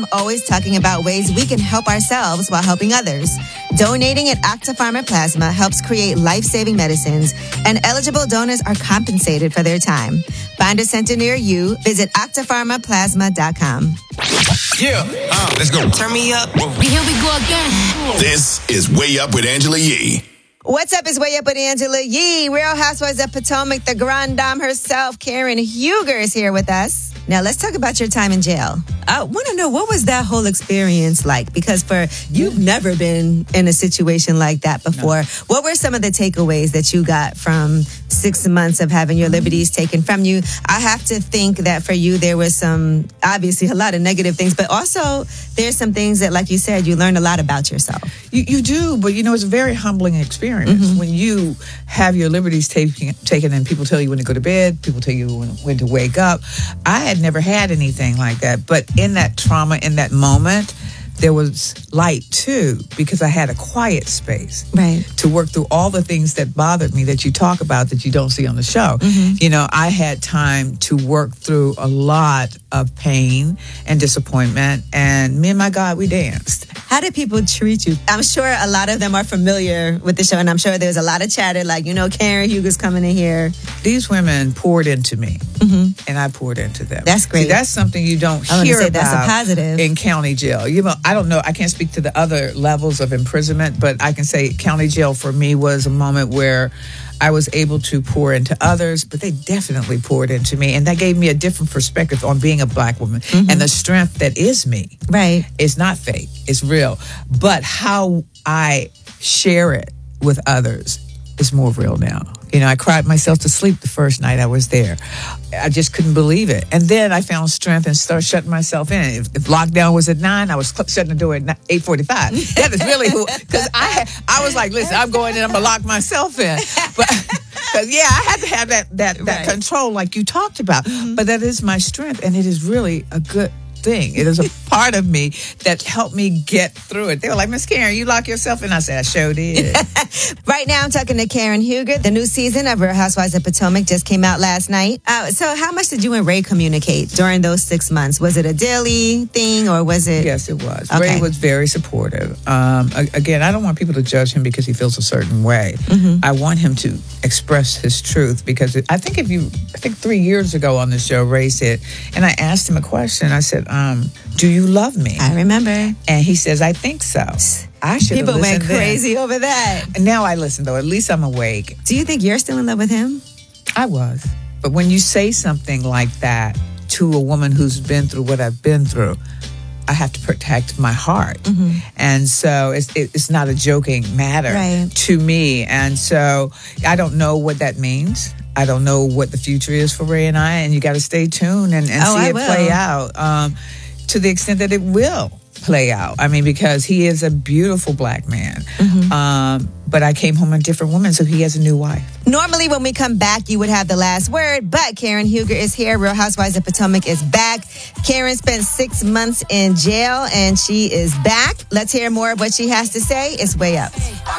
always talking about ways we can help ourselves while helping others. Donating at Octapharma Plasma helps create life-saving medicines, and eligible donors are compensated for their time. Find a center near you. Visit octapharmaplasma.com. Yeah, let's go. Turn me up. Here we go again. This is Way Up with Angela Yee. What's up? It's Way Up with Angela Yee. Real Housewives of Potomac, the Grand Dame herself, Karen Huger, is here with us. Now, let's talk about your time in jail. I want to know, what was that whole experience like? Because you've never been in a situation like that before. No. What were some of the takeaways that you got from 6 months of having your liberties taken from you? I have to think that for you, there was obviously a lot of negative things, but also there's some things that, like you said, you learned a lot about yourself. You do, but it's a very humbling experience when you have your liberties taken and people tell you when to go to bed, people tell you when to wake up. I had never had anything like that, but in that trauma, in that moment, there was light too, because I had a quiet space to work through all the things that bothered me that you talk about that you don't see on the show. I had time to work through a lot of pain and disappointment, and me and my God, we danced. How did people treat you? I'm sure a lot of them are familiar with the show, and I'm sure there's a lot of chatter like, Karen Huger's coming in here. These women poured into me, and I poured into them. That's great. See, that's something you don't hear about that's a positive. In county jail. I don't know. I can't speak to the other levels of imprisonment, but I can say county jail for me was a moment where I was able to pour into others, but they definitely poured into me. And that gave me a different perspective on being a Black woman and the strength that is me. Right. It's not fake. It's real. But how I share it with others is more real now. I cried myself to sleep the first night I was there. I just couldn't believe it. And then I found strength and started shutting myself in. If lockdown was at 9, I was shutting the door at 8:45. That is really because I was like, listen, I'm going in, I'm going to lock myself in. But because, I had to have that control like you talked about. But that is my strength, and it is really a good thing. It is a part of me that helped me get through it. They were like, Miss Karen, you lock yourself in? I said, I sure did. Right now, I'm talking to Karen Huger. The new season of Real Housewives of Potomac just came out last night. So how much did you and Ray communicate during those 6 months? Was it a daily thing, or was it? Yes, it was. Okay. Ray was very supportive. Again, I don't want people to judge him because he feels a certain way. I want him to express his truth, because I think 3 years ago on the show, Ray said, and I asked him a question. I said, do you love me? I remember. And he says, I think so. I should have listened. People went crazy over that. Now I listen, though. At least I'm awake. Do you think you're still in love with him? I was. But when you say something like that to a woman who's been through what I've been through, I have to protect my heart. And so it's not a joking matter to me. And so I don't know what that means. I don't know what the future is for Ray and I, and you got to stay tuned and see it play out to the extent that it will play out. I mean, because he is a beautiful Black man. But I came home a different woman, so he has a new wife. Normally, when we come back, you would have the last word, but Karen Huger is here. Real Housewives of Potomac is back. Karen spent 6 months in jail, and she is back. Let's hear more of what she has to say. It's Way Up.